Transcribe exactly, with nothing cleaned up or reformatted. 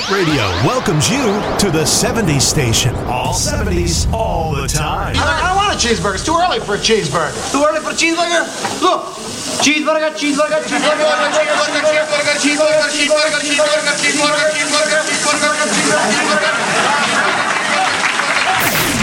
Net Radio welcomes you to the seventies station. All seventies, all the time. I, I don't want a cheeseburger. It's too early for a cheeseburger. Too early for a cheeseburger? Look. Cheeseburger, cheeseburger, cheeseburger, cheeseburger, cheeseburger, cheeseburger, cheeseburger, cheeseburger, cheeseburger, cheeseburger,